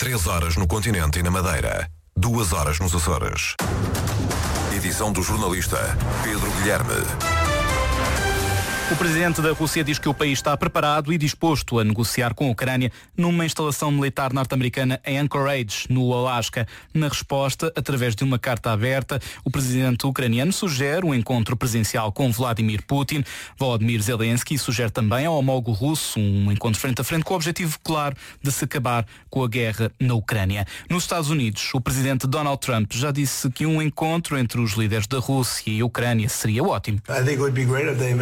3 horas no continente e na Madeira. 2 horas nos Açores. Edição do jornalista Pedro Guilherme. O presidente da Rússia diz que o país está preparado e disposto a negociar com a Ucrânia numa instalação militar norte-americana em Anchorage, no Alasca. Na resposta, através de uma carta aberta, o presidente ucraniano sugere um encontro presencial com Vladimir Putin. Volodymyr Zelensky sugere também ao homólogo russo um encontro frente a frente com o objetivo claro de se acabar com a guerra na Ucrânia. Nos Estados Unidos, o presidente Donald Trump já disse que um encontro entre os líderes da Rússia e a Ucrânia seria ótimo.